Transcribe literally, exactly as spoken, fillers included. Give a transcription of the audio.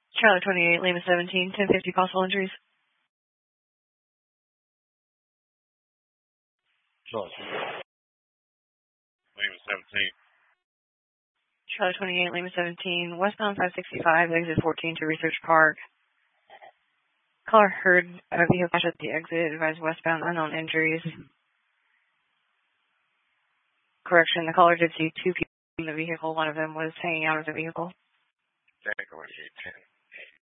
Charlie twenty-eight, Lima seventeen, ten fifty possible injuries. Charlie Lima seventeen. Charlie twenty-eight, Lima seventeen, westbound five sixty-five, exit fourteen to Research Park. Caller heard a vehicle crash at the exit, advised westbound, unknown injuries. Correction, the caller did see two people in the vehicle. One of them was hanging out of the vehicle. Jack eight ten.